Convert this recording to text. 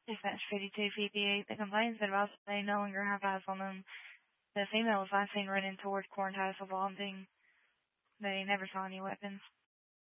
Dispatch 52 PPA. The complaints advised they no longer have eyes on them. The female was last seen running toward Corn House of London. They never saw any weapons.